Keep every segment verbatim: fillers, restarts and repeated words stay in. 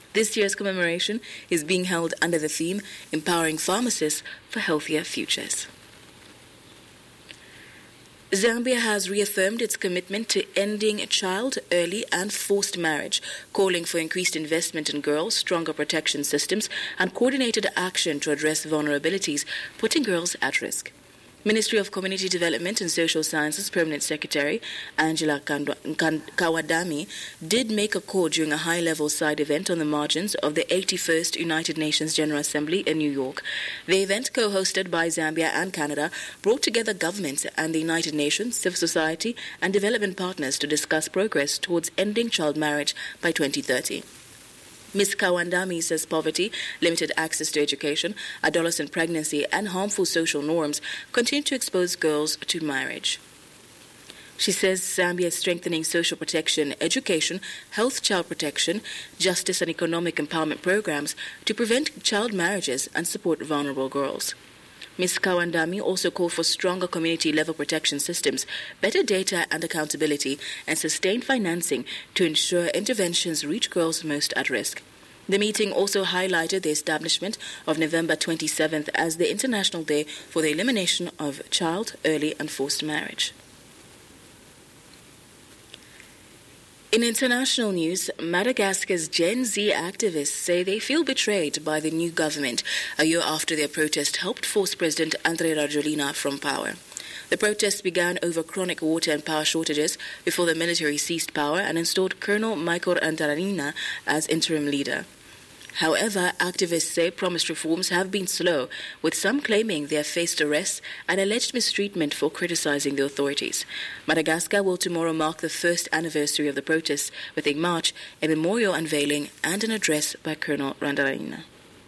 This year's commemoration is being held under the theme Empowering Pharmacists for Healthier Futures. Zambia has reaffirmed its commitment to ending child, early and forced marriage, calling for increased investment in girls, stronger protection systems and coordinated action to address vulnerabilities putting girls at risk. Ministry of Community Development and Social Sciences Permanent Secretary Angela Kawadami did make a call during a high-level side event on the margins of the eighty-first United Nations General Assembly in New York. The event, co-hosted by Zambia and Canada, brought together governments and the United Nations, civil society and development partners to discuss progress towards ending child marriage by twenty thirty. Miz Kawandami says poverty, limited access to education, adolescent pregnancy and harmful social norms continue to expose girls to marriage. She says Zambia is strengthening social protection, education, health, child protection, justice and economic empowerment programs to prevent child marriages and support vulnerable girls. Miz Kawandami also called for stronger community-level protection systems, better data and accountability, and sustained financing to ensure interventions reach girls most at risk. The meeting also highlighted the establishment of November twenty-seventh as the International Day for the Elimination of Child, Early and Forced Marriage. In international news, Madagascar's Gen Z activists say they feel betrayed by the new government a year after their protest helped force President Andry Rajoelina from power. The protests began over chronic water and power shortages before the military seized power and installed Colonel Michael Antaranina as interim leader. However, activists say promised reforms have been slow, with some claiming they have faced arrests and alleged mistreatment for criticizing the authorities. Madagascar will tomorrow mark the first anniversary of the protests with a march, a memorial unveiling and an address by Colonel Randarina.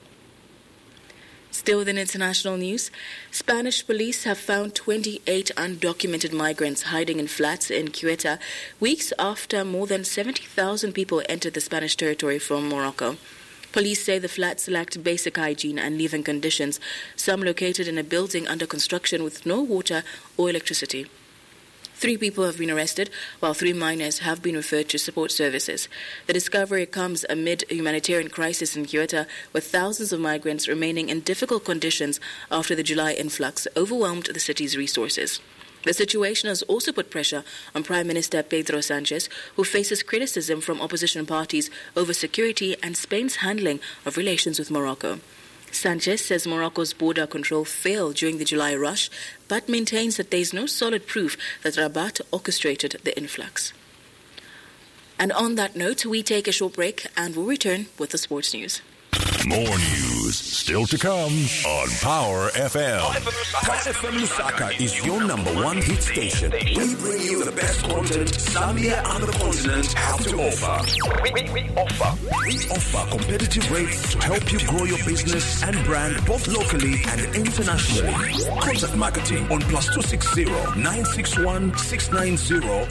Still within international news, Spanish police have found twenty-eight undocumented migrants hiding in flats in Ceuta weeks after more than seventy thousand people entered the Spanish territory from Morocco. Police say the flats lacked basic hygiene and living conditions, some located in a building under construction with no water or electricity. Three people have been arrested, while three minors have been referred to support services. The discovery comes amid a humanitarian crisis in Ceuta, with thousands of migrants remaining in difficult conditions after the July influx overwhelmed the city's resources. The situation has also put pressure on Prime Minister Pedro Sanchez, who faces criticism from opposition parties over security and Spain's handling of relations with Morocco. Sanchez says Morocco's border control failed during the July rush, but maintains that there is no solid proof that Rabat orchestrated the influx. And on that note, we take a short break and we'll return with the sports news. More news still to come on Power F M. Power F M Lusaka is your number one hit station. We bring you the best content Zambia and the continent have to offer. We, we, we offer. We offer competitive rates to help you grow your business and brand both locally and internationally. Contact marketing on plus two six zero nine six one six nine zero